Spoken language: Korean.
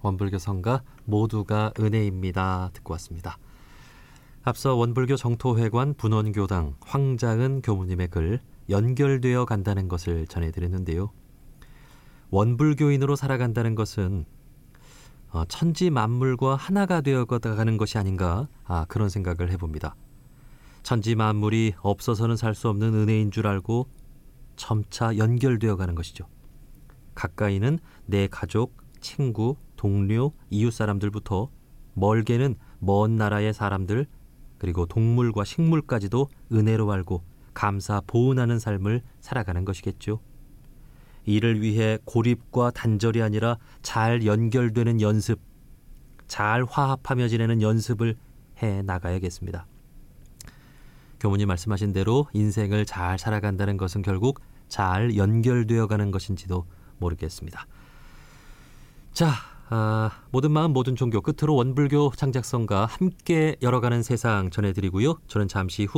원불교 성가 모두가 은혜입니다. 듣고 왔습니다. 앞서 원불교 정토회관 분원교당 황자은 교무님의 글 연결되어 간다는 것을 전해드렸는데요. 원불교인으로 살아간다는 것은 천지 만물과 하나가 되어가는 것이 아닌가 그런 생각을 해봅니다. 천지 만물이 없어서는 살 수 없는 은혜인 줄 알고 점차 연결되어 가는 것이죠. 가까이는 내 가족, 친구, 동료, 이웃 사람들부터 멀게는 먼 나라의 사람들 그리고 동물과 식물까지도 은혜로 알고 감사 보은하는 삶을 살아가는 것이겠죠. 이를 위해 고립과 단절이 아니라 잘 연결되는 연습, 잘 화합하며 지내는 연습을 해 나가야겠습니다. 교무님 말씀하신 대로 인생을 잘 살아간다는 것은 결국 잘 연결되어 가는 것인지도 모르겠습니다. 자, 모든 마음 모든 종교 끝으로 원불교 창작성가 함께 열어가는 세상 전해드리고요. 저는 잠시 후